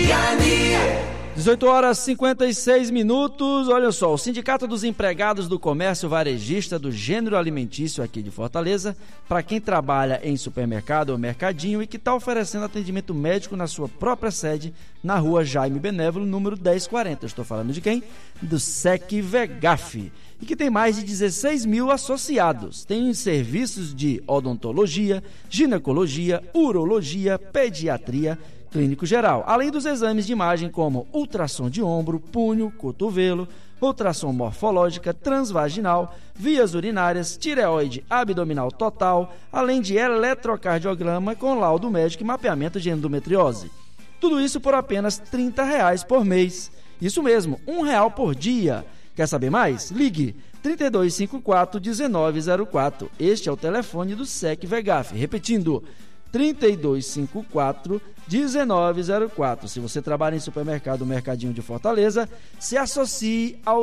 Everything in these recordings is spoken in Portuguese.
18 horas e 56 minutos. Olha só, o Sindicato dos Empregados do Comércio Varejista do Gênero Alimentício aqui de Fortaleza, para quem trabalha em supermercado ou mercadinho e que está oferecendo atendimento médico na sua própria sede, na rua Jaime Benévolo, número 1040. Estou falando de quem? Do SEC-VEGAF. E que tem mais de 16 mil associados. Tem serviços de odontologia, ginecologia, urologia, pediatria, clínico geral, além dos exames de imagem como ultrassom de ombro, punho, cotovelo, ultrassom morfológica, transvaginal, vias urinárias, tireoide abdominal total, além de eletrocardiograma com laudo médico e mapeamento de endometriose. Tudo isso por apenas R$ 30 por mês. Isso mesmo, R$1 por dia. Quer saber mais? Ligue 3254-1904. Este é o telefone do SEC-VEGAF. Repetindo, 3254-1904. Se você trabalha em supermercado, mercadinho de Fortaleza, se associe ao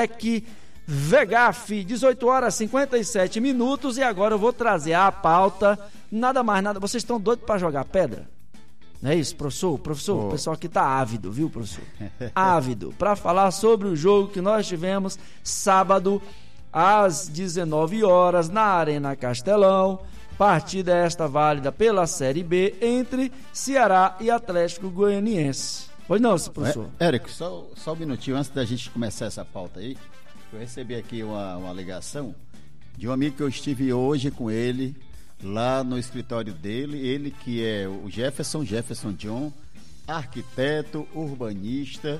SEC-VEGAF. 18 horas e 57 minutos. E agora eu vou trazer a pauta. Nada mais, nada. Vocês estão doidos para jogar pedra? Não é isso, professor? Professor, o pessoal aqui tá ávido, viu, professor? Ávido, para falar sobre o jogo que nós tivemos sábado às 19 horas na Arena Castelão. Partida esta válida pela Série B entre Ceará e Atlético Goianiense. Pois não, professor? Érico, só um minutinho antes da gente começar essa pauta aí. Eu recebi aqui uma ligação de um amigo que eu estive hoje com ele lá no escritório dele. Ele que é o Jefferson John, arquiteto, urbanista.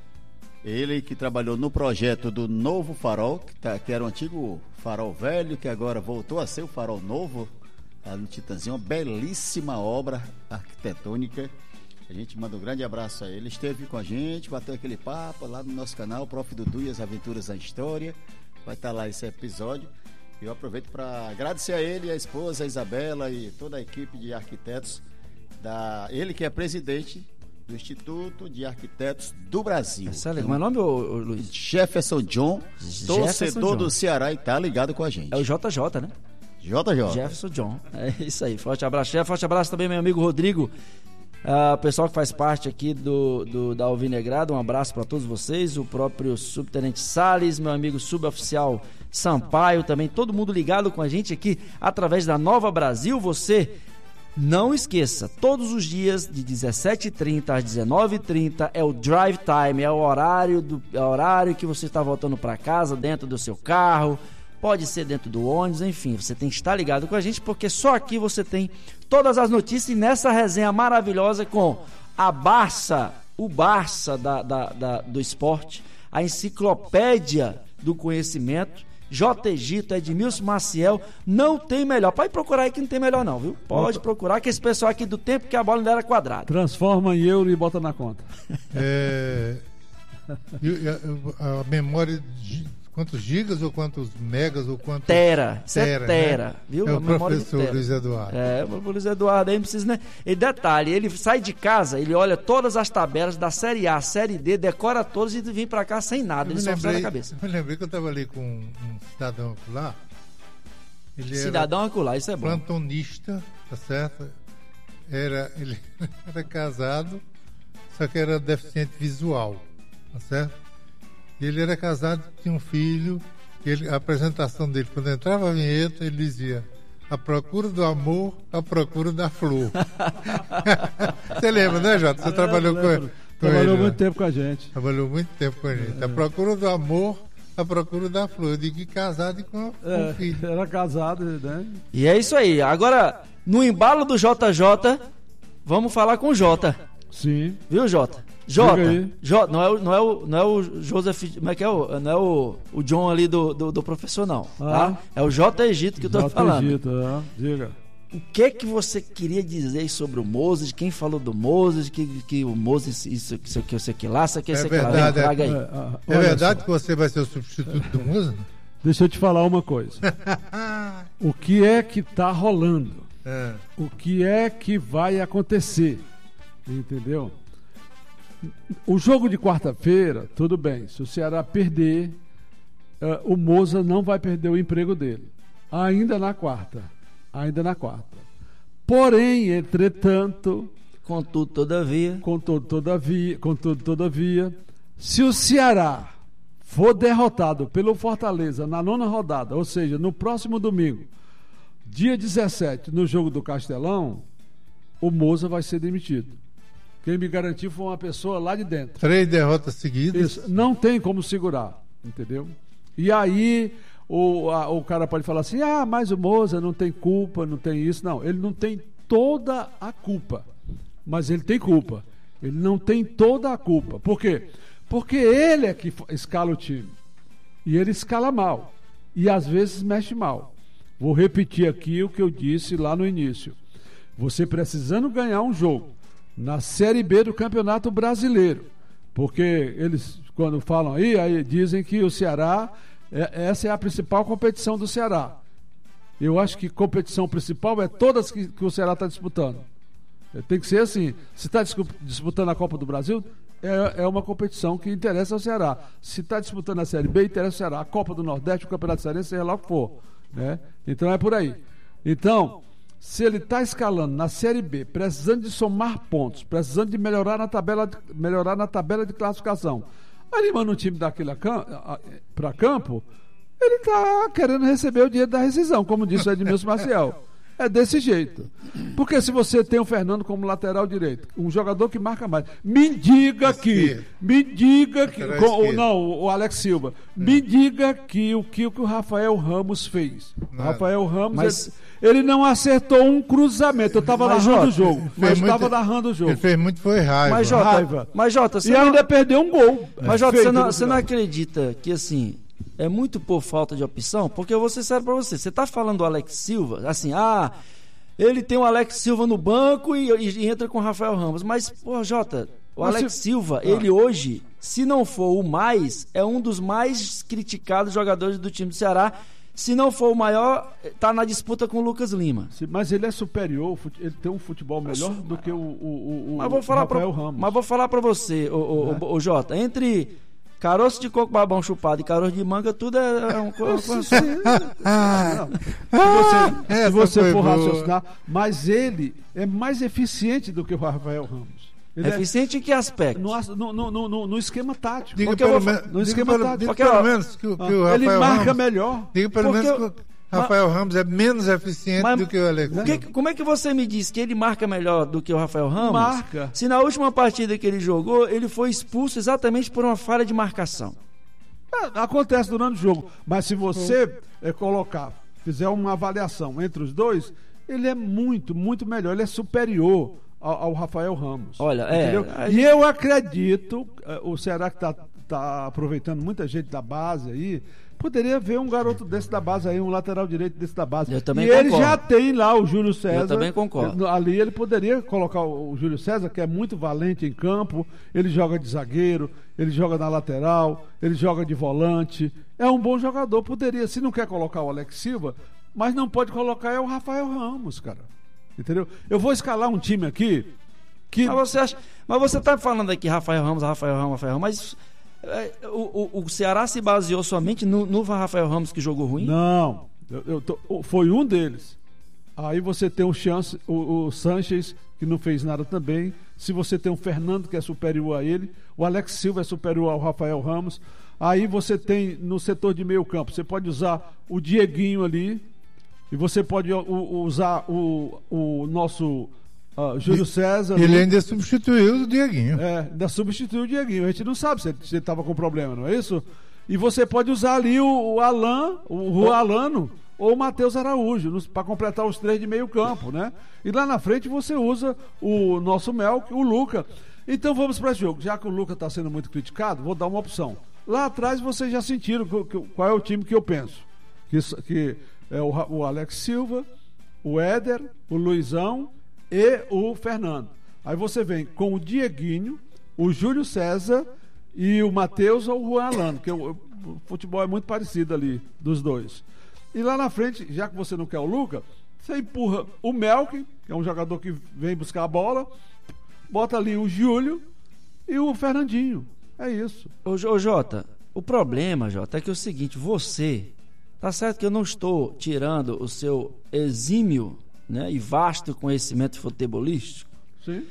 Ele que trabalhou no projeto do novo farol, que era o antigo farol velho, que agora voltou a ser o farol novo, lá no Titanzinho. Uma belíssima obra arquitetônica. A gente manda um grande abraço a ele. Esteve com a gente, bateu aquele papo lá no nosso canal, Prof. Dudu e as Aventuras da História. Vai estar lá esse episódio. Eu aproveito para agradecer a ele, a esposa, a Isabela e toda a equipe de arquitetos. Ele que é presidente do Instituto de Arquitetos do Brasil. Como é o nome, Luiz? Jefferson John, torcedor do Ceará, e tá ligado com a gente. É o JJ, né? JJ. Jefferson John. É isso aí. Forte abraço, chefe. Forte abraço também, meu amigo Rodrigo. O pessoal que faz parte aqui da Alvinegrada, um abraço para todos vocês. O próprio subtenente Salles, meu amigo suboficial Sampaio, também todo mundo ligado com a gente aqui através da Nova Brasil. Você não esqueça, todos os dias de 17h30 às 19h30 é o drive time, é o horário que você está voltando para casa, dentro do seu carro, pode ser dentro do ônibus, enfim, você tem que estar ligado com a gente, porque só aqui você tem todas as notícias. E nessa resenha maravilhosa com a Barça, o Barça do esporte, a enciclopédia do conhecimento, J. Egito, Edmilson Maciel, não tem melhor. Pode procurar aí que não tem melhor não, viu? Pode procurar, que esse pessoal aqui do tempo que a bola ainda era quadrada. Transforma em euro e bota na conta. A memória de quantos gigas ou quantos megas ou quantos... Tera, né? Viu? É o professor Luiz Eduardo. O professor Luiz Eduardo aí não precisa, né? E detalhe, ele sai de casa, ele olha todas as tabelas da Série A, Série D, decora todas e vem pra cá sem nada, ele só sai na cabeça. Eu lembrei que eu tava ali com um cidadão acolá. Cidadão acolá, isso é bom. Plantonista, tá certo? Ele era casado, só que era deficiente visual, tá certo? Ele era casado, tinha um filho, a apresentação dele, quando entrava a vinheta, ele dizia: a procura do amor, a procura da flor. Você lembra, né, Jota? Você trabalhou com ele. Trabalhou muito tempo com a gente. Trabalhou muito tempo com a gente. A procura do amor, a procura da flor. Eu digo que casado e com um filho. Era casado, né? E é isso aí. Agora, no embalo do JJ, vamos falar com o Jota. Sim. Viu, Jota? Jota, não é o Joseph, como é que é não é o John ali do professor, não, tá? É o J. Egito que eu tô falando. Egito, diga. O que você queria dizer sobre o Moses? Quem falou do Moses? Que o Moses, isso aqui lá, isso aqui lá. É verdade que você vai ser o substituto do Moses? Deixa eu te falar uma coisa. O que é que tá rolando? O que é que vai acontecer? Entendeu? O jogo de quarta-feira, tudo bem. Se o Ceará perder, o Moza não vai perder o emprego dele. Ainda na quarta. Porém, entretanto, Contudo, todavia, se o Ceará for derrotado pelo Fortaleza na 9ª rodada, ou seja, no próximo domingo, dia 17, no jogo do Castelão, o Moza vai ser demitido. Quem me garantiu foi uma pessoa lá de dentro. 3 derrotas seguidas. Isso, não tem como segurar, entendeu? E aí o cara pode falar assim, mas o Moza não tem culpa, não tem isso. Não, ele não tem toda a culpa, mas ele tem culpa. Ele não tem toda a culpa. Por quê? Porque ele é que escala o time. E ele escala mal. E às vezes mexe mal. Vou repetir aqui o que eu disse lá no início. Você precisando ganhar um jogo na Série B do Campeonato Brasileiro. Porque eles, quando falam aí dizem que o Ceará, essa é a principal competição do Ceará. Eu acho que competição principal é todas que o Ceará está disputando. Tem que ser assim. Se está disputando a Copa do Brasil, é uma competição que interessa ao Ceará. Se está disputando a Série B, interessa ao Ceará. A Copa do Nordeste, o Campeonato Cearense, seja lá o que for. Né? Então é por aí. Então, se ele está escalando na Série B, precisando de somar pontos, precisando de melhorar na tabela de classificação, animando um time daquele para campo, ele está querendo receber o dinheiro da rescisão, como disse o Edmilson Maciel. É desse jeito. Porque se você tem o Fernando como lateral direito, um jogador que marca mais, me diga que o Alex Silva, me diga que o o Rafael Ramos fez. Nada. Rafael Ramos, ele não acertou um cruzamento. Eu estava narrando o jogo. Ele fez muito, foi raiva. Mas Jota, você ainda perdeu um gol. Mas Jota, você não acredita que assim é muito por falta de opção? Porque eu vou ser sério pra você. Você tá falando do Alex Silva, assim, ele tem o Alex Silva no banco e entra com o Rafael Ramos. Mas, Jota, Alex Silva, ele hoje, se não for o mais, é um dos mais criticados jogadores do time do Ceará. Se não for o maior, tá na disputa com o Lucas Lima. Mas ele é superior, ele tem um futebol melhor do que o Rafael Ramos. Mas vou falar pra você, o Jota, entre caroço de coco babão chupado e caroço de manga, tudo é uma coisa só. Se você for raciocinar, mas ele é mais eficiente do que o Rafael Ramos. Ele eficiente em que aspecto? No esquema tático. Diga pelo menos que o Rafael ele marca Ramos, melhor. Diga pelo menos que o Rafael Ramos é menos eficiente do que o Alex. Como é que você me diz que ele marca melhor do que o Rafael Ramos? Marca. Se na última partida que ele jogou, ele foi expulso exatamente por uma falha de marcação. Acontece durante o jogo. Mas se você fizer uma avaliação entre os dois, ele é muito, muito melhor. Ele é superior ao Rafael Ramos. Olha, E eu acredito, o Ceará que está aproveitando muita gente da base aí, poderia ver um garoto desse da base aí, um lateral direito desse da base. Eu também concordo. Ele já tem lá o Júlio César. Eu também concordo. Ali ele poderia colocar o Júlio César, que é muito valente em campo, ele joga de zagueiro, ele joga na lateral, ele joga de volante, é um bom jogador, poderia, se não quer colocar o Alex Silva, mas não pode colocar o Rafael Ramos, cara. Entendeu? Eu vou escalar um time aqui que... Mas você está falando aqui Rafael Ramos, mas o Ceará se baseou somente no Rafael Ramos que jogou ruim? Não, foi um deles. Aí você tem o Sanches, que não fez nada também. Se você tem o Fernando, que é superior a ele, o Alex Silva é superior ao Rafael Ramos. Aí você tem no setor de meio campo, você pode usar o Dieguinho ali, e você pode usar o nosso Júlio César. Ele ainda substituiu o Dieguinho. Ainda substituiu o Dieguinho. A gente não sabe se ele estava com problema, não é isso? E você pode usar ali o Juan Alano ou o Matheus Araújo para completar os 3 de meio campo, né? E lá na frente você usa o nosso Melk, o Luca. Então vamos para esse jogo. Já que o Luca está sendo muito criticado, vou dar uma opção. Lá atrás vocês já sentiram qual é o time que eu penso. Que é o Alex Silva, o Éder, o Luizão e o Fernando. Aí você vem com o Dieguinho, o Júlio César e o Matheus ou o Juan Alano, que o futebol é muito parecido ali dos dois. E lá na frente, já que você não quer o Luca, você empurra o Melk, que é um jogador que vem buscar a bola, bota ali o Júlio e o Fernandinho. É isso. Ô Jota, o problema, Jota, é que é o seguinte, você... Tá certo que eu não estou tirando o seu exímio, né, e vasto conhecimento futebolístico. Sim.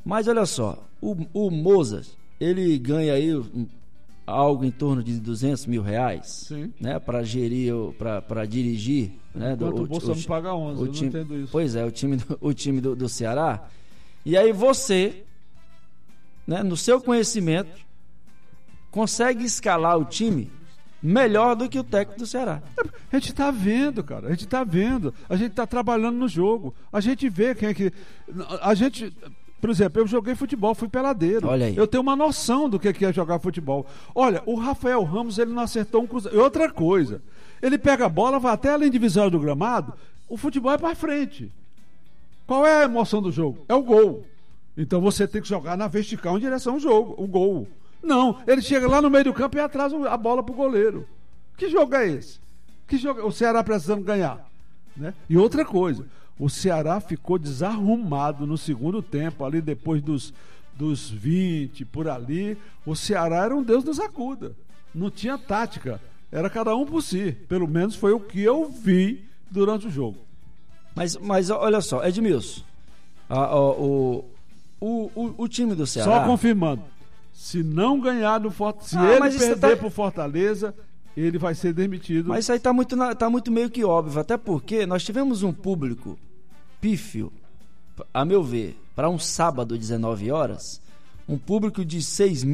Mas olha só, o Mozart, ele ganha aí algo em torno de R$200 mil, né, para gerir, para dirigir, né? Enquanto o Bolsa não paga 11, eu não entendo isso. Pois é, o time do Ceará. E aí você, né, no seu conhecimento, consegue escalar o time melhor do que o técnico do Ceará. A gente tá vendo, cara. A gente tá vendo. A gente tá trabalhando no jogo. A gente vê quem é que... A gente... Por exemplo, eu joguei futebol, fui peladeiro. Olha aí. Eu tenho uma noção do que é jogar futebol. Olha, o Rafael Ramos, ele não acertou um cruzamento. E outra coisa, ele pega a bola, vai até além divisória do gramado, o futebol é para frente. Qual é a emoção do jogo? É o gol. Então você tem que jogar na vertical em direção ao jogo, o gol. Não, ele chega lá no meio do campo e atrasa a bola pro goleiro. Que jogo é esse? Que jogo? O Ceará precisando ganhar, né? E outra coisa, o Ceará ficou desarrumado no segundo tempo, ali depois dos 20, por ali. O Ceará era um Deus nos acuda. Não tinha tática. Era cada um por si. Pelo menos foi o que eu vi durante o jogo. Mas olha só, Edmilson, o time do Ceará... Só confirmando, se não ganhar do Fortaleza, se ele perder pro Fortaleza, ele vai ser demitido. Mas isso aí tá muito meio que óbvio, até porque nós tivemos um público pífio, a meu ver, para um sábado, 19 horas, um público de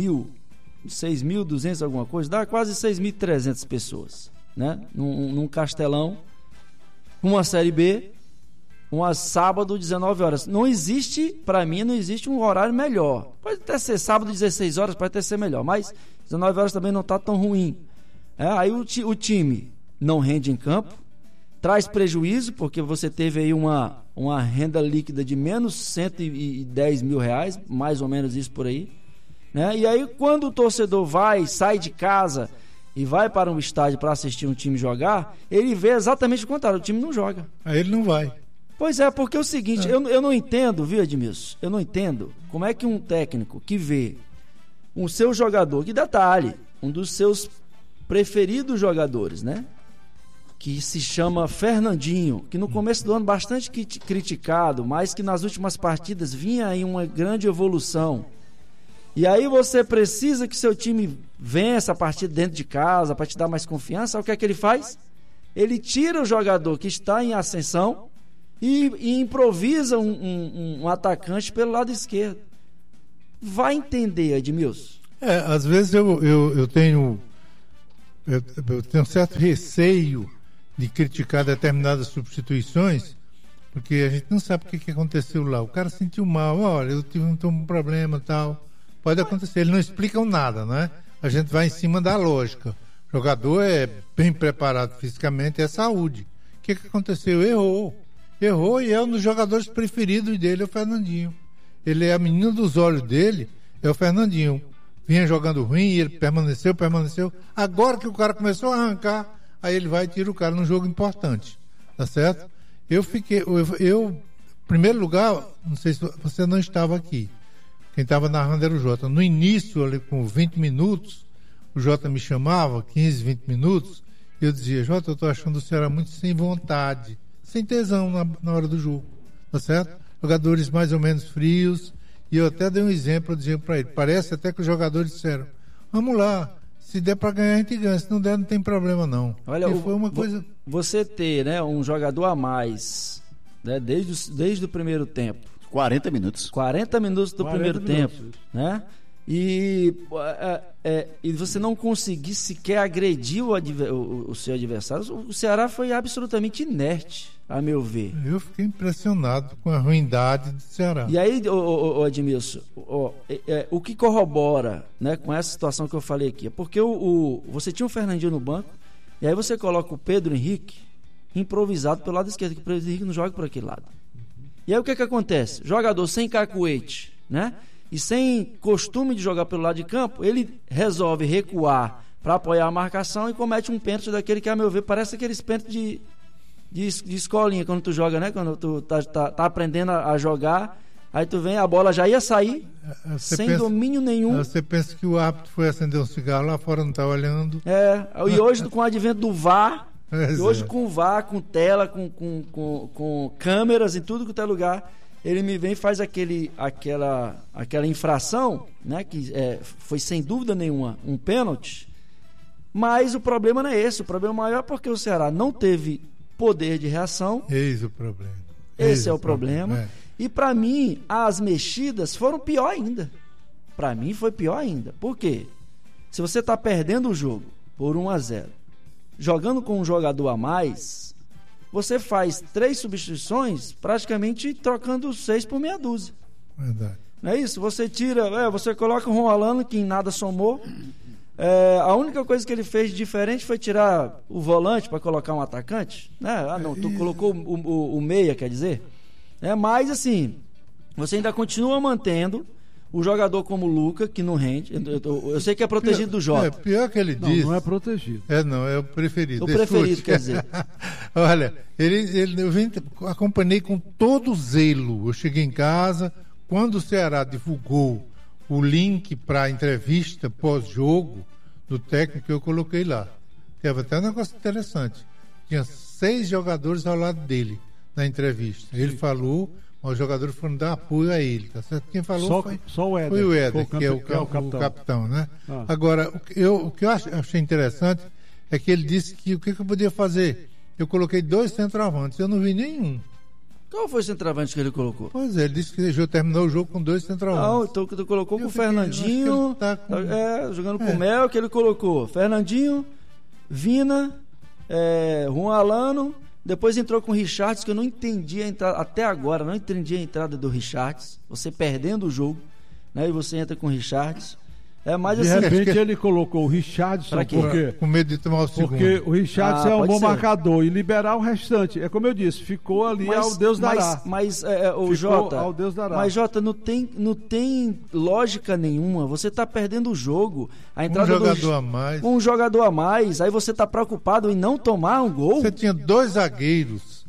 6.200 alguma coisa, dá quase 6.300 pessoas, né? Num Castelão, uma Série B, um sábado, 19 horas. Não existe, para mim, não existe um horário melhor. Pode até ser sábado, 16 horas, pode até ser melhor, mas 19 horas também não está tão ruim. Aí o time não rende em campo, traz prejuízo, porque você teve aí uma renda líquida de menos R$110 mil, mais ou menos isso por aí, né? E aí quando o torcedor sai de casa e vai para um estádio para assistir um time jogar, ele vê exatamente o contrário, o time não joga. Aí ele não vai. Pois é, porque é o seguinte, eu não entendo, viu, Edmilson? Eu não entendo como é que um técnico que vê o seu jogador, que detalhe, um dos seus preferidos jogadores, né? Que se chama Fernandinho, que no começo do ano bastante criticado, mas que nas últimas partidas vinha em uma grande evolução. E aí você precisa que seu time vença a partida dentro de casa para te dar mais confiança. O que é que ele faz? Ele tira o jogador que está em ascensão e improvisa um atacante pelo lado esquerdo. Vai entender, Edmilson? Às vezes eu tenho um certo receio de criticar determinadas substituições, porque a gente não sabe o que aconteceu lá. O cara sentiu mal, olha, eu tive um problema e tal. Pode acontecer, ele não explica nada, né? A gente vai em cima da lógica. O jogador é bem preparado fisicamente, é saúde. O que aconteceu? Errou e é um dos jogadores preferidos dele, é o Fernandinho. Ele é a menina dos olhos dele, é o Fernandinho. Vinha jogando ruim, ele permaneceu. Agora que o cara começou a arrancar, aí ele vai e tira o cara num jogo importante. Tá certo? Em primeiro lugar, não sei se você não estava aqui. Quem estava narrando era o Jota. No início, ali com 20 minutos, o Jota me chamava, 15, 20 minutos, e eu dizia, Jota, eu estou achando o Ceará muito sem vontade, sem tesão na hora do jogo. Tá certo? Jogadores mais ou menos frios. E eu até dei um exemplo, eu dizia para ele, parece até que os jogadores disseram, vamos lá, se der para ganhar, a gente ganha, se não der, não tem problema não. Olha, foi uma coisa... Você ter, né, um jogador a mais, né, desde o primeiro tempo. 40 minutos. 40 minutos do primeiro tempo, né? E você não conseguir sequer agredir o seu adversário. O Ceará foi absolutamente inerte, a meu ver. Eu fiquei impressionado com a ruindade do Ceará. E aí, Edmilson, o que corrobora, né, com essa situação que eu falei aqui é porque você tinha o Fernandinho no banco, e aí você coloca o Pedro Henrique improvisado pelo lado esquerdo, que o Pedro Henrique não joga por aquele lado. E aí o que acontece? Jogador sem cacuete, né? E sem costume de jogar pelo lado de campo, ele resolve recuar para apoiar a marcação e comete um pênalti daquele que, a meu ver, parece aqueles pênaltis de escolinha, quando tu joga, né? Quando tu tá aprendendo a jogar, aí tu vem, a bola já ia sair sem domínio nenhum. Você pensa que o árbitro foi acender um cigarro lá fora, não tá olhando. E hoje com o advento do VAR, e hoje com o VAR, com tela, com câmeras em tudo que tá lugar, ele me vem e faz aquela infração, né, que foi sem dúvida nenhuma um pênalti, mas o problema não é esse. O problema maior é porque o Ceará não teve poder de reação. Eis o problema. Esse é o problema. E para mim, as mexidas foram pior ainda. Para mim foi pior ainda. Por quê? Se você está perdendo o jogo por 1-0, jogando com um jogador a mais, você faz 3 substituições, praticamente trocando 6 por meia dúzia. Verdade. Não é isso? Você tira, você coloca o Ron Alano, que em nada somou. A única coisa que ele fez de diferente foi tirar o volante para colocar um atacante, né? Tu colocou o meia, quer dizer? Mas assim, você ainda continua mantendo o jogador como o Luca, que não rende. Eu sei que é protegido do Jota. Pior que ele diz. Não é protegido. Não, é o preferido. O preferido, quer dizer. Olha, eu acompanhei com todo zelo. Eu cheguei em casa, quando o Ceará divulgou o link para a entrevista pós-jogo do técnico, eu coloquei lá. Teve até um negócio interessante. Tinha 6 jogadores ao lado dele na entrevista. Ele falou, os jogadores foram dar apoio a ele, tá certo? Quem falou só o Éder. Foi o Éder, que é o capitão, né? Agora, o que eu achei interessante é que ele disse que o que eu podia fazer? Eu coloquei 2 centroavantes, eu não vi nenhum. Qual foi o centroavante que ele colocou? Pois é, ele disse que terminou o jogo com 2 centroavantes. Não, então tu colocou com o Fernandinho, jogando com o Mel, que ele colocou Fernandinho, Vina, Juan Alano, depois entrou com o Richards, que eu não entendi a entrada, até agora, não entendi a entrada do Richards, você perdendo o jogo, né, e você entra com o Richards. Mas de assim, repente ele colocou o Richardson porque, com medo de tomar o segundo. Porque o Richardson é um bom ser. Marcador e liberar o restante. É como eu disse, ficou ali ao Deus dará. Mas o Jota, ao Deus dará. Mas Jota, não tem lógica nenhuma. Você está perdendo o jogo. A entrada um jogador a mais. Aí você está preocupado em não tomar um gol. Você tinha 2 zagueiros.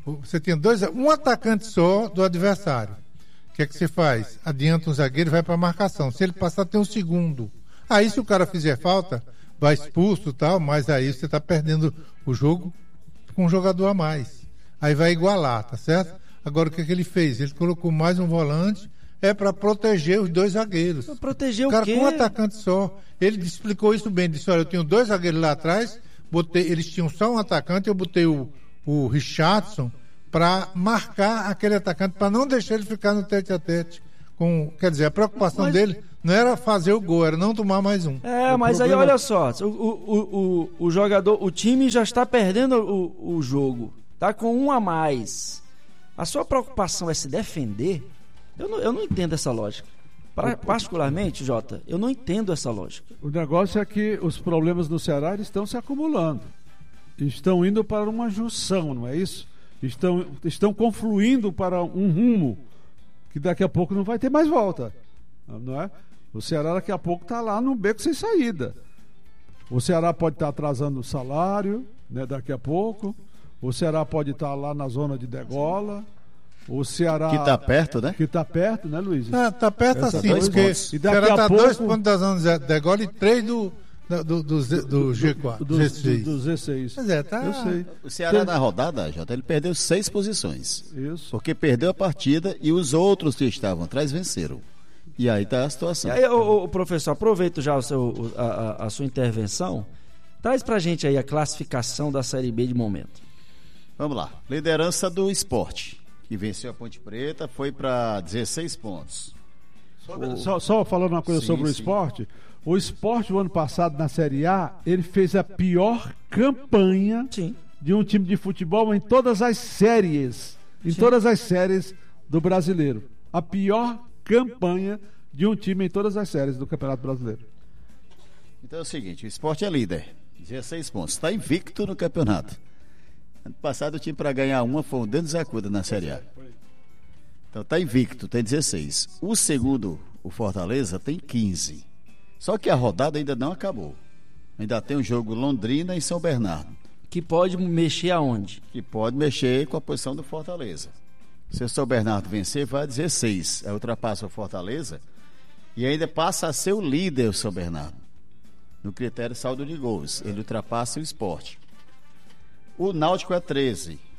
Um atacante só do adversário. O que é que você faz? Adianta um zagueiro e vai para a marcação. Se ele passar, tem um segundo. Aí, se o cara fizer falta, vai expulso e tal, mas aí você está perdendo o jogo com um jogador a mais. Aí vai igualar, tá certo? Agora, o que é que ele fez? Ele colocou mais um volante, para proteger os 2 zagueiros. Proteger o cara quê? Com um atacante só. Ele explicou isso bem. Ele disse, olha, eu tenho 2 zagueiros lá atrás, eles tinham só um atacante, eu botei o Richardson para marcar aquele atacante, para não deixar ele ficar no tete-a-tete. Quer dizer, a preocupação dele não era fazer o gol, era não tomar mais um. Mas aí olha só, o jogador, o time já está perdendo o jogo, tá com 1 a mais. A sua preocupação é se defender? Eu não entendo essa lógica. Particularmente, Jota, eu não entendo essa lógica. O negócio é que os problemas no Ceará estão se acumulando. Estão indo para uma junção, não é isso? Estão confluindo para um rumo que daqui a pouco não vai ter mais volta, não é? O Ceará daqui a pouco está lá no beco sem saída. O Ceará pode estar atrasando o salário, né, daqui a pouco. O Ceará pode estar lá na zona de degola. O Ceará... Que está perto, né? Que está perto, né, Luiz? Está perto assim, porque o Ceará está 2 pontos da zona de degola e 3 do G4, do Z6. Mas eu sei. O Ceará na rodada, Jota, ele perdeu 6 posições. Isso. Porque perdeu a partida e os outros que estavam atrás venceram. E aí está a situação. E aí, o professor, aproveito já a sua intervenção, traz pra gente aí a classificação da Série B de momento. Vamos lá. Liderança do Sport, que venceu a Ponte Preta, foi para 16 pontos. Só falando uma coisa sobre o Sport. O Sport, o ano passado, na Série A, ele fez a pior campanha de um time de futebol em todas as séries. Todas as séries do brasileiro. A pior campanha de um time em todas as séries do Campeonato Brasileiro. Então é o seguinte, o Sport é líder, 16 pontos. Está invicto no campeonato. Ano passado o time para ganhar uma foi um Deus acuda na Série A. Então está invicto, tem 16. O segundo, o Fortaleza, tem 15. Só que a rodada ainda não acabou. Ainda tem um jogo Londrina e São Bernardo. Que pode mexer aonde? Que pode mexer com a posição do Fortaleza. Se o São Bernardo vencer, vai a 16. Aí ultrapassa o Fortaleza e ainda passa a ser o líder o São Bernardo. No critério saldo de gols. Ele ultrapassa o Sport. O Náutico é 13.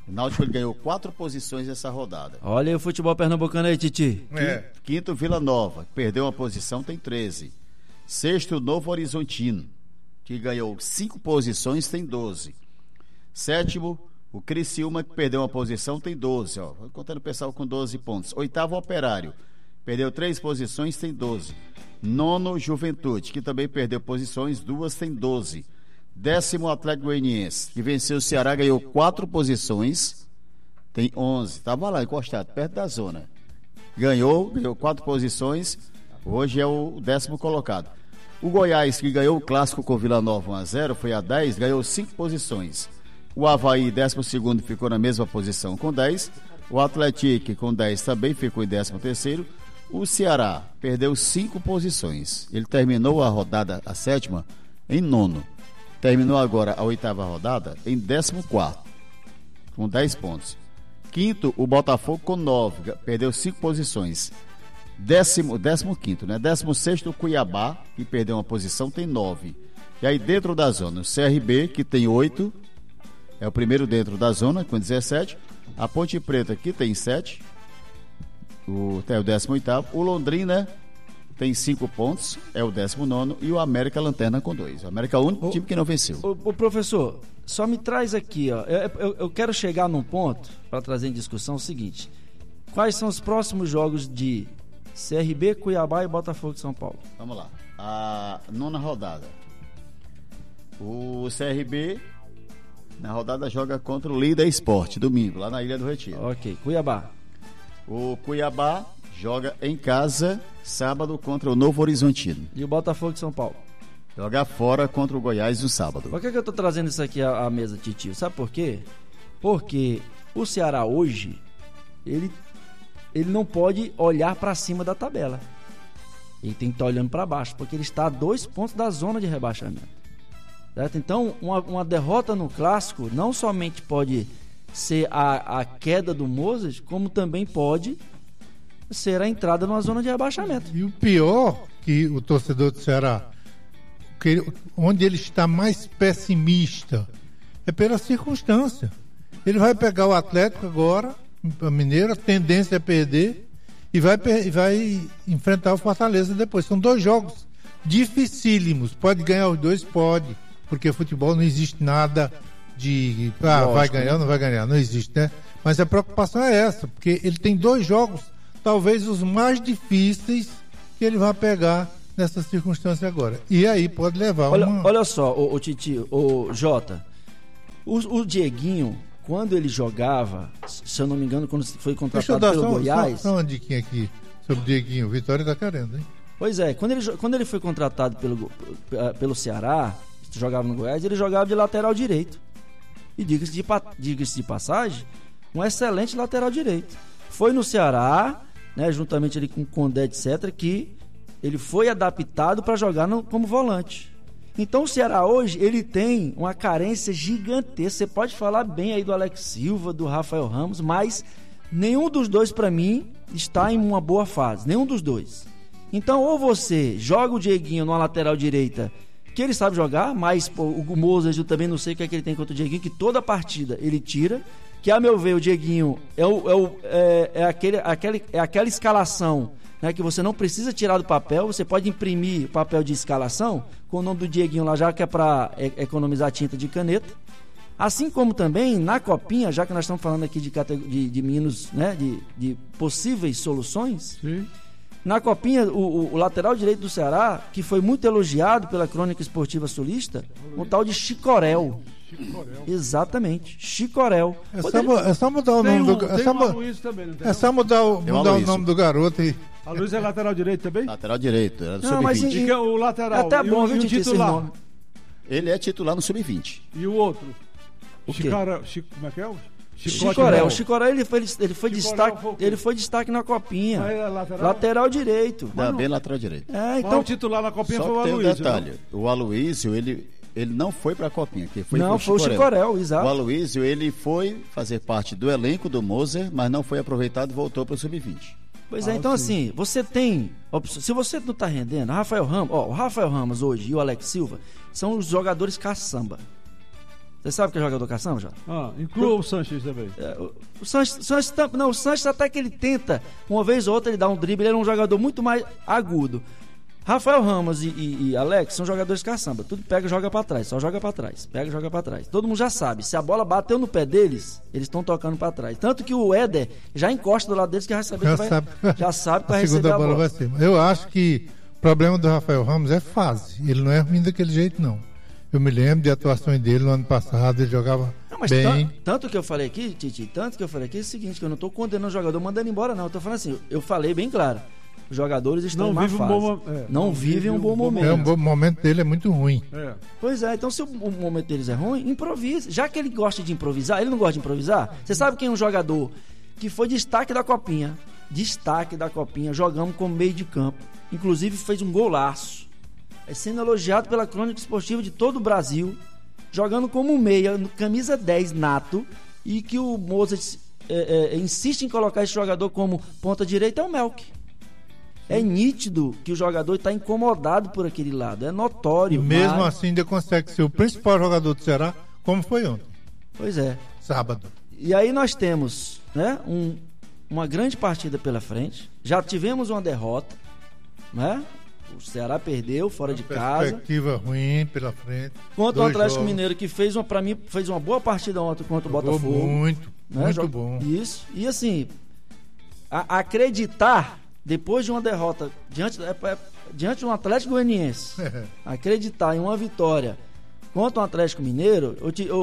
O Náutico ele ganhou 4 posições nessa rodada. Olha aí o futebol pernambucano aí, Titi. Quinto, Vila Nova, que perdeu uma posição, tem 13. Sexto, Novo Horizontino, que ganhou 5 posições, tem 12. Sétimo, o Criciúma, que perdeu uma posição, tem 12. Ó. Vou contando o pessoal com 12 pontos. Oitavo, Operário, perdeu 3 posições, tem 12. Nono, Juventude, que também perdeu posições, 2, tem 12. Décimo, Atlético Goianiense, que venceu o Ceará, ganhou 4 posições, tem 11. Estava lá, encostado, perto da zona. Ganhou 4 posições, hoje é o 10º colocado. O Goiás, que ganhou o clássico com o Vila Nova 1-0, foi a 10, ganhou 5 posições. O Avaí, 12º, ficou na mesma posição com 10. O Atlético, com 10, também ficou em 13º. O Ceará perdeu 5 posições. Ele terminou a rodada, a 7ª, em 9º. Terminou agora a 8ª rodada em 14º, com 10 pontos. Quinto, o Botafogo com 9, perdeu 5 posições. 15º, né? 16º, o Cuiabá, que perdeu uma posição, tem 9. E aí dentro da zona, o CRB, que tem 8, é o primeiro dentro da zona, com 17. A Ponte Preta, que tem 7, é o 18º. O Londrina tem 5 pontos, é o 19º, e o América Lanterna com 2. O América é o único time que não venceu. O professor, só me traz aqui, ó. Eu quero chegar num ponto, para trazer em discussão, o seguinte: quais são os próximos jogos de CRB, Cuiabá e Botafogo de São Paulo? Vamos lá. A 9ª rodada. O CRB, na rodada, joga contra o Líder Esporte, domingo, lá na Ilha do Retiro. Ok, Cuiabá. O Cuiabá joga em casa, sábado, contra o Novo Horizontino. E o Botafogo de São Paulo? Joga fora contra o Goiás no sábado. Por que eu tô trazendo isso aqui à mesa, Titio? Sabe por quê? Porque o Ceará hoje, ele não pode olhar para cima da tabela. Ele tem que estar olhando para baixo, porque ele está a 2 pontos da zona de rebaixamento. Certo? Então, uma derrota no clássico não somente pode ser a queda do Mozart, como também pode ser a entrada numa zona de rebaixamento. E o pior, que o torcedor do Ceará, onde ele está mais pessimista, é pela circunstância. Ele vai pegar o Atlético agora, a Mineiro, a tendência é perder, e vai enfrentar o Fortaleza depois. São 2 jogos dificílimos. Pode ganhar os 2? Pode, porque futebol não existe nada de vai ganhar ou não vai ganhar, não existe, né? Mas a preocupação é essa, porque ele tem 2 jogos, talvez os mais difíceis, que ele vai pegar nessa circunstância agora. E aí pode levar Olha só, o Titi, o Jota, o Dieguinho, quando ele jogava, se eu não me engano, quando foi contratado pelo Goiás... Só uma diquinha aqui sobre o Dieguinho. Vitória tá querendo, hein? Pois é, quando ele foi contratado pelo Ceará, jogava no Goiás, ele jogava de lateral direito. E diga-se de passagem, um excelente lateral direito. Foi no Ceará, né, juntamente ali com o Condé, etc., que ele foi adaptado para jogar como volante. Então o Ceará hoje, ele tem uma carência gigantesca. Você pode falar bem aí do Alex Silva, do Rafael Ramos, mas nenhum dos dois, para mim, está em uma boa fase. Nenhum dos dois. Então, ou você joga o Dieguinho numa lateral direita, que ele sabe jogar, mas pô, o Mozart, eu também não sei o que é que ele tem contra o Dieguinho, que toda partida ele tira, que a meu ver o Dieguinho é aquela escalação, né, que você não precisa tirar do papel, você pode imprimir o papel de escalação com o nome do Dieguinho lá, já que é para economizar tinta de caneta. Assim como também na Copinha, já que nós estamos falando aqui de meninos, né, de possíveis soluções. Sim. Na Copinha, o lateral direito do Ceará, que foi muito elogiado pela Crônica Esportiva Sulista, um tal de Chicorel. Exatamente, Chicorel. É só mudar o nome do garoto. É só mudar o nome do garoto e... A Luiz é lateral direito também? Lateral direito, era do Sub-20. O lateral. É até bom, viu, o titular. Ele é titular no Sub-20. E o outro? O quê? Como é que é? Chicorel. O Chicorel, ele foi destaque na Copinha. Lateral direito. Bem lateral direito. Então o titular na Copinha só foi o Aloysio. Aloysio. Tem um detalhe. O Aloysio, ele não foi para a Copinha. Foi o Chicorel, exato. O Aloysio, ele foi fazer parte do elenco do Mozart, mas não foi aproveitado e voltou para o Sub-20. Pois é, então sim. Assim, você tem opções. Se você não está rendendo, o Rafael Ramos hoje e o Alex Silva são os jogadores caçamba. Você sabe o que é jogador caçamba, Jota? Inclua o Sanches também. O Sanches até que ele tenta, uma vez ou outra ele dá um drible, ele é um jogador muito mais agudo. Rafael Ramos e Alex são jogadores caçamba, tudo pega e joga pra trás, só joga pra trás, pega e joga pra trás. Todo mundo já sabe, se a bola bateu no pé deles, eles estão tocando pra trás. Tanto que o Éder já encosta do lado deles que já sabe que vai receber a bola. Vai ser. Eu acho que o problema do Rafael Ramos é fase, ele não é ruim daquele jeito não. Eu me lembro de atuações dele no ano passado, ele jogava bem. Tanto que eu falei aqui, Titi, é o seguinte, que eu não tô condenando o jogador mandando embora não, eu tô falando assim, eu falei bem claro. Os jogadores estão em má fase. Não vivem um bom momento. O momento dele é muito ruim. Pois é, então se o momento deles é ruim, improvisa. Já que ele gosta de improvisar, ele não gosta de improvisar. Você sabe quem é um jogador que foi destaque da Copinha? Jogamos como meio de campo. Inclusive fez um golaço. É sendo elogiado pela crônica esportiva de todo o Brasil. Jogando como meia, camisa 10 nato. E que o Mozart insiste em colocar esse jogador como ponta direita, é o Melk. É nítido que o jogador está incomodado por aquele lado, é notório. E mesmo assim ainda consegue ser o principal jogador do Ceará, como foi ontem. Pois é. Sábado. E aí nós temos, né, uma grande partida pela frente. Já tivemos uma derrota, né? O Ceará perdeu fora de casa. Perspectiva ruim pela frente. Contra o Atlético Mineiro, que fez uma boa partida ontem contra o Botafogo. Muito bom. Isso. E assim, acreditar depois de uma derrota diante de um Atlético Goianiense, acreditar em uma vitória contra um Atlético Mineiro,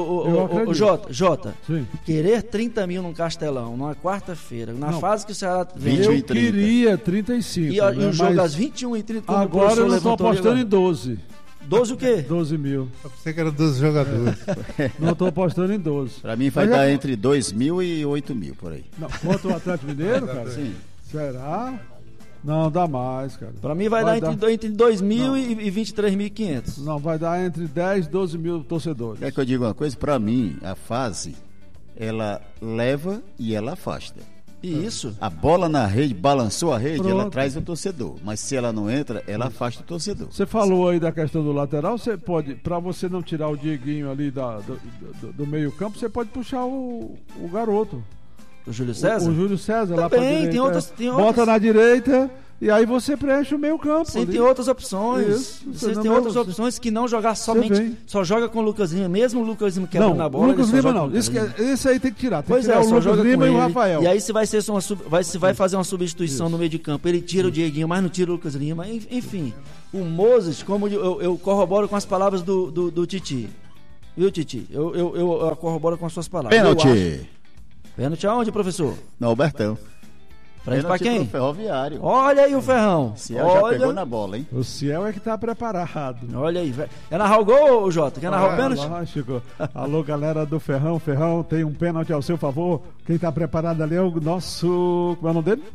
Jota, querer 30 mil num Castelão, numa quarta-feira, na fase que o Ceará vem. Eu queria 35. E o jogo às 21h30. Agora eu estou apostando em 12. 12 o quê? 12 mil. Eu pensei que era 12 jogadores. Não estou apostando em 12. Pra mim vai dar entre 2 mil e 8 mil, por aí. Não, contra o Atlético Mineiro, cara? Sim. Será? Não, dá mais, cara. Pra mim vai dar entre 2 mil e 23.500. Não, vai dar entre 10 e 12 mil torcedores. Quer que eu diga uma coisa? Pra mim, a fase, ela leva e ela afasta. Isso. A bola na rede, balançou a rede, ela traz o torcedor. Mas se ela não entra, ela afasta o torcedor. Você falou aí da questão do lateral, você pode, pra você não tirar o Dieguinho ali do meio campo, você pode puxar o garoto. O Júlio César? O Júlio César também, lá pra direita. Tem outras. Bota na direita e aí você preenche o meio campo. Sim, tem outras opções. Você tem outras opções que não jogar somente. Só joga com o Lucas Lima. Mesmo o Lucas Lima quebrando na bola. Lucas Lima não. Esse aí tem que tirar. Tem pois que tirar o Lucas Lima e o Rafael. E aí se vai fazer uma substituição no meio de campo. Ele tira o Dieguinho, mas não tira o Lucas Lima. Enfim, o Moses, como eu corroboro com as palavras do Titi. Viu, Titi? Eu corroboro com as suas palavras. Pênalti. Pênalti aonde, professor? No Albertão. Frente pra quem? Ferroviário. Olha aí o Ferrão. Ciel já pegou na bola, hein? O Ciel é que tá preparado. Olha aí, velho. Quer narrar o gol, Jota? Quer narrar o pênalti? Lógico. Alô, galera do Ferrão. Ferrão, tem um pênalti ao seu favor. Quem tá preparado ali é o nosso... Como é o nome dele?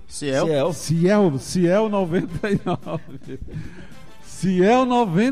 Ciel 99. Ciel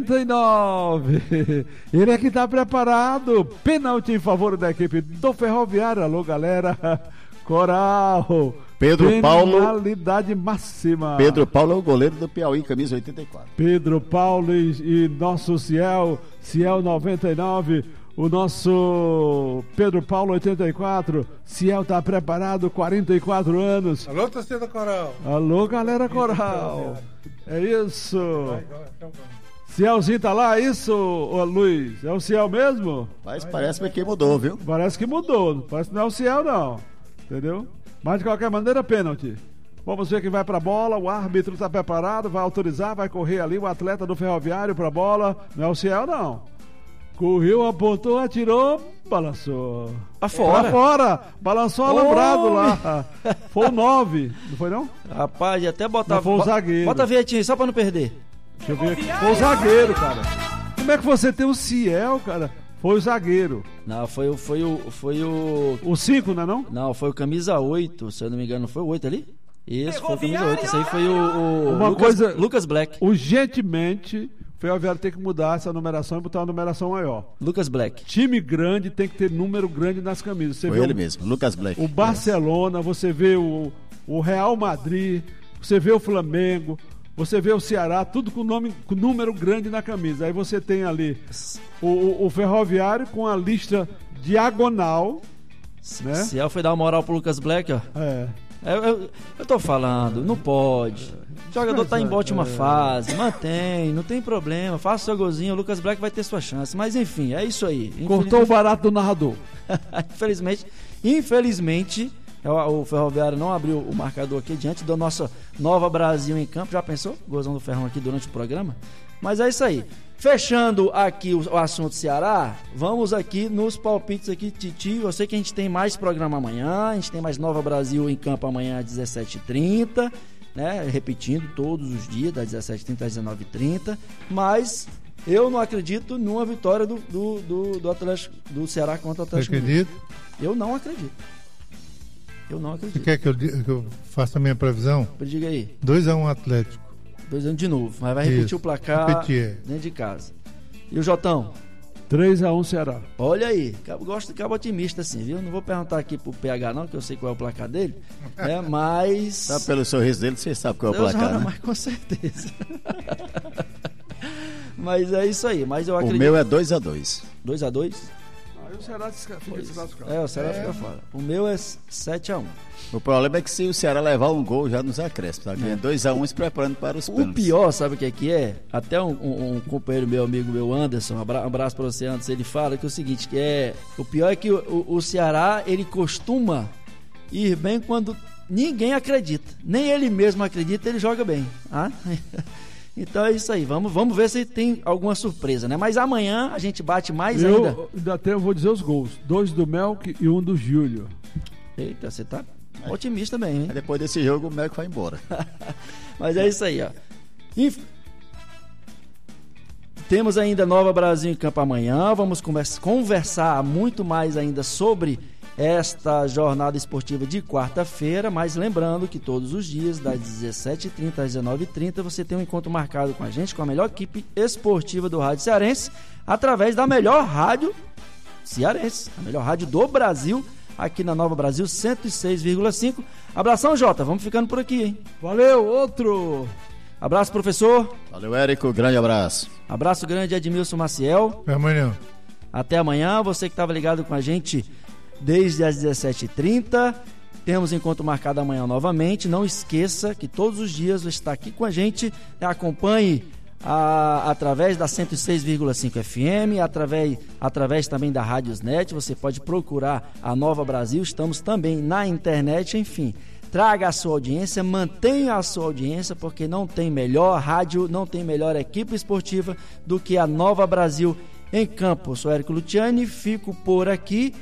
99. Ele é que tá preparado. Pênalti em favor da equipe do Ferroviário. Alô, galera. Coral. Pedro Paulo. Penalidade máxima. Pedro Paulo é o goleiro do Piauí, camisa 84. Pedro Paulo e nosso Ciel 99. O nosso Pedro Paulo 84. Ciel tá preparado, 44 anos. Alô, torcida Coral. Alô, galera Coral. É isso. Cielzinho tá lá, isso, ô Luiz? É o Ciel mesmo? Mas parece que mudou, viu? Parece que mudou. Parece que não é o Ciel, não. Entendeu? Mas de qualquer maneira, pênalti. Vamos ver quem vai pra bola. O árbitro tá preparado, vai autorizar, vai correr ali. O atleta do Ferroviário pra bola. Não é o Ciel, não. Correu, apontou, atirou, balançou. Pra fora. Balançou alambrado lá. Foi o 9, não foi não? Rapaz, até botar... Foi o zagueiro. Bota a vinhetinha aí, só pra não perder. Deixa eu ver aqui. Foi o zagueiro, cara. Como é que você tem o Ciel, cara? Foi o zagueiro. Não, foi o... O 5, não é não? Não, foi o camisa 8, se eu não me engano. Não foi o 8 ali? Isso, foi o camisa 8. Esse aí foi o Lucas Black. Urgentemente... O Ferroviário tem que mudar essa numeração e botar uma numeração maior. Lucas Black. Time grande tem que ter número grande nas camisas. Você foi vê ele mesmo, Lucas Black. O Barcelona, você vê o Real Madrid, você vê o Flamengo, você vê o Ceará tudo com número grande na camisa. Aí você tem ali o Ferroviário com a lista diagonal, né? Ciel foi dar uma moral pro Lucas Black, ó. Eu tô falando, não pode. O jogador tá em ótima fase, mantém, não tem problema, faça seu golzinho, o Lucas Black vai ter sua chance. Mas enfim, é isso aí. Cortou o barato do narrador. Infelizmente, o Ferroviário não abriu o marcador aqui diante da nossa Nova Brasil em campo. Já pensou? Gozão do Ferrão aqui durante o programa. Mas é isso aí. Fechando aqui o assunto Ceará, vamos aqui nos palpites aqui, Titi. Eu sei que a gente tem mais programa amanhã, a gente tem mais Nova Brasil em campo amanhã às 17h30, né? Repetindo todos os dias, das 17h30 às 19h30. Mas eu não acredito numa vitória do Atlético, do Ceará contra o Atlético. Você acredita? Eu não acredito. Você quer que eu faça a minha previsão? Diga aí. 2-1 Atlético. 2-1 de novo, mas vai repetir o placar dentro de casa. E o Jotão? 3-1 Ceará. Olha aí, gosto de cabo otimista assim, viu? Não vou perguntar aqui pro PH não, que eu sei qual é o placar dele, né? Mas... Sabe pelo sorriso dele, você sabe qual é o placar, né? Mas com certeza. Mas é isso aí, mas eu acredito... O meu é 2-2. 2-2? Aí o Ceará fica desclassificado. O Ceará fica fora. O meu é 7-1. O problema é que se o Ceará levar um gol já nos acréscimos, tá ganhando 2-1 se preparando para os pênaltis. O pior, sabe o que é? Até um companheiro meu, amigo meu, Anderson, um abraço para você, Anderson, ele fala que é o seguinte, o pior é que o Ceará, ele costuma ir bem quando ninguém acredita. Nem ele mesmo acredita, ele joga bem. Ah? Então é isso aí, vamos ver se tem alguma surpresa, né? Mas amanhã a gente bate mais ainda. Eu vou dizer os gols, 2 do Melk e 1 do Júlio. Eita, você tá otimista bem, hein? Depois desse jogo o Melk vai embora. Mas é isso aí, ó. Temos ainda Nova Brasil em campo amanhã. Vamos conversar muito mais ainda sobre esta jornada esportiva de quarta-feira, mas lembrando que todos os dias, das 17h30 às 19h30, você tem um encontro marcado com a gente, com a melhor equipe esportiva do Rádio Cearense, através da melhor rádio cearense, a melhor rádio do Brasil, aqui na Nova Brasil 106,5. Abração, Jota, vamos ficando por aqui, hein? Valeu, outro! Abraço, professor. Valeu, Érico, grande abraço. Abraço grande, Edmilson Maciel. Até amanhã. Até amanhã, você que estava ligado com a gente desde as 17h30. Temos encontro marcado amanhã novamente. Não esqueça que todos os dias você está aqui com a gente. Acompanhe através da 106,5 FM, através também da Rádiosnet. Você pode procurar a Nova Brasil. Estamos também na internet. Enfim, traga a sua audiência, mantenha a sua audiência, porque não tem melhor rádio, não tem melhor equipe esportiva do que a Nova Brasil em campo. Eu sou Érico Luciani, fico por aqui.